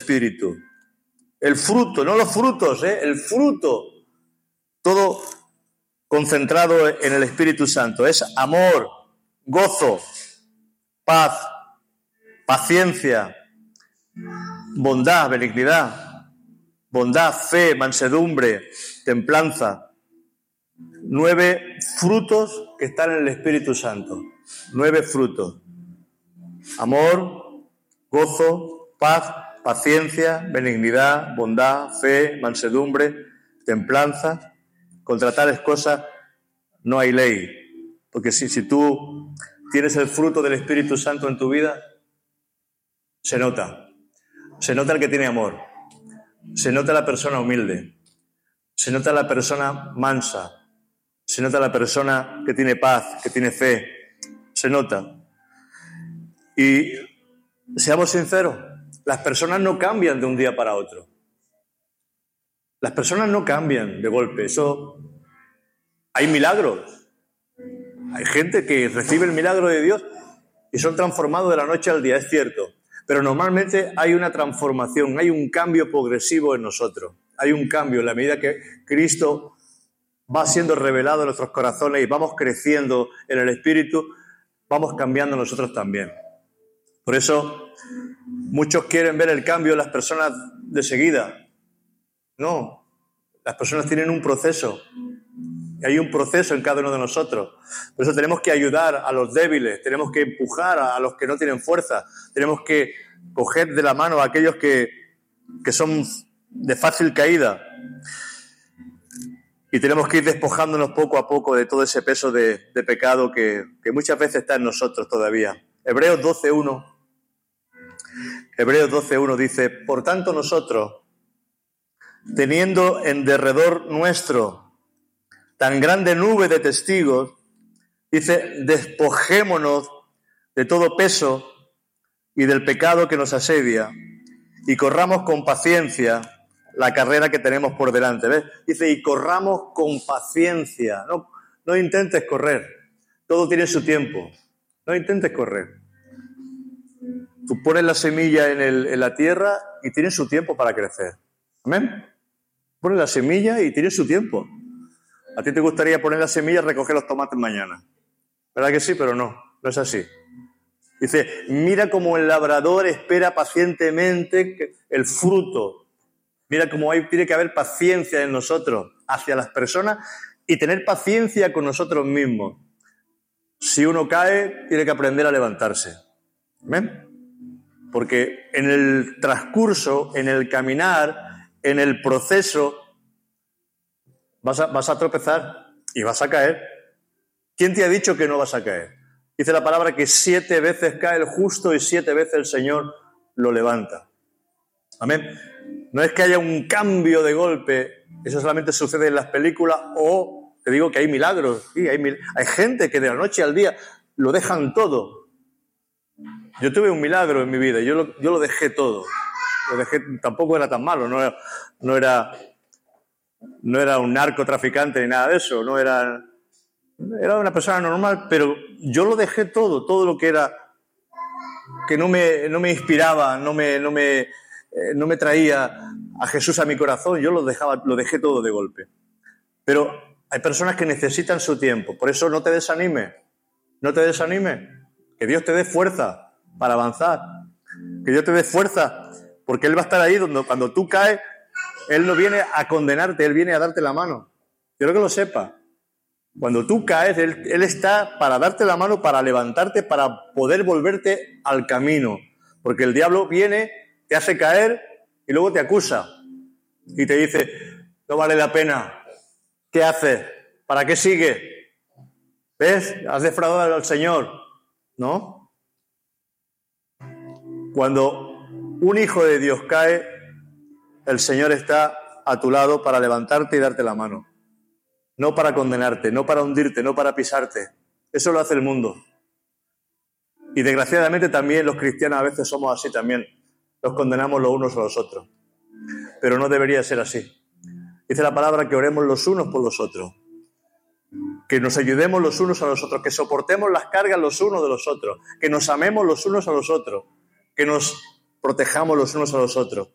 Espíritu. El fruto, no los frutos, el fruto. Todo concentrado en el Espíritu Santo. Es amor, gozo, paz, paciencia, bondad, benignidad, bondad, fe, mansedumbre, templanza. 9 frutos que están en el Espíritu Santo. 9 frutos. Amor, gozo, paz, paciencia, benignidad, bondad, fe, mansedumbre, templanza. Contra tales cosas no hay ley. Porque si tú tienes el fruto del Espíritu Santo en tu vida, se nota. Se nota el que tiene amor. Se nota la persona humilde. Se nota la persona mansa. Se nota la persona que tiene paz, que tiene fe. Se nota. Y seamos sinceros, las personas no cambian de un día para otro. Las personas no cambian de golpe. Eso, hay milagros. Hay gente que recibe el milagro de Dios y son transformados de la noche al día, es cierto. Pero normalmente hay una transformación, hay un cambio progresivo en nosotros. Hay un cambio en la medida que Cristo va siendo revelado en nuestros corazones y vamos creciendo en el Espíritu, vamos cambiando nosotros también. Por eso muchos quieren ver el cambio en las personas de seguida. No, las personas tienen un proceso. Hay un proceso en cada uno de nosotros. Por eso tenemos que ayudar a los débiles, tenemos que empujar a los que no tienen fuerza, tenemos que coger de la mano a aquellos que son de fácil caída. Y tenemos que ir despojándonos poco a poco de todo ese peso de pecado que muchas veces está en nosotros todavía. Hebreos 12:1 dice: por tanto nosotros, teniendo en derredor nuestro tan grande nube de testigos, dice, despojémonos de todo peso y del pecado que nos asedia y corramos con paciencia la carrera que tenemos por delante. ¿Ves? Dice, y corramos con paciencia. No intentes correr. Todo tiene su tiempo. No intentes correr. Tú pones la semilla en la tierra y tiene su tiempo para crecer. ¿Amén? Pones la semilla y tiene su tiempo. A ti te gustaría poner la semilla y recoger los tomates mañana. ¿Verdad que sí? Pero no es así. Dice, mira cómo el labrador espera pacientemente el fruto. Mira cómo tiene que haber paciencia en nosotros hacia las personas y tener paciencia con nosotros mismos. Si uno cae, tiene que aprender a levantarse. ¿Ven? Porque en el transcurso, en el caminar, en el proceso, vas a tropezar y vas a caer. ¿Quién te ha dicho que no vas a caer? Dice la palabra que 7 veces cae el justo y 7 veces el Señor lo levanta. Amén. No es que haya un cambio de golpe, eso solamente sucede en las películas, o te digo que hay milagros. Sí, hay gente que de la noche al día lo dejan todo. Yo tuve un milagro en mi vida, yo lo dejé todo. Lo dejé, tampoco era tan malo, no era un narcotraficante ni nada de eso, era una persona normal, pero yo lo dejé todo lo que era, que no me inspiraba, no me traía a Jesús a mi corazón, yo lo dejé todo de golpe. Pero hay personas que necesitan su tiempo, por eso no te desanimes, que Dios te dé fuerza para avanzar, que Dios te dé fuerza, porque Él va a estar ahí cuando tú caes. Él no viene a condenarte, Él viene a darte la mano. Quiero que lo sepas. Cuando tú caes, Él está para darte la mano, para levantarte, para poder volverte al camino. Porque el diablo viene, te hace caer y luego te acusa. Y te dice, no vale la pena. ¿Qué haces? ¿Para qué sigues? ¿Ves? Has defraudado al Señor. ¿No? Cuando un hijo de Dios cae, el Señor está a tu lado para levantarte y darte la mano. No para condenarte, no para hundirte, no para pisarte. Eso lo hace el mundo. Y desgraciadamente también los cristianos a veces somos así también. Nos condenamos los unos a los otros. Pero no debería ser así. Dice la palabra que oremos los unos por los otros. Que nos ayudemos los unos a los otros. Que soportemos las cargas los unos de los otros. Que nos amemos los unos a los otros. Que nos protejamos los unos a los otros.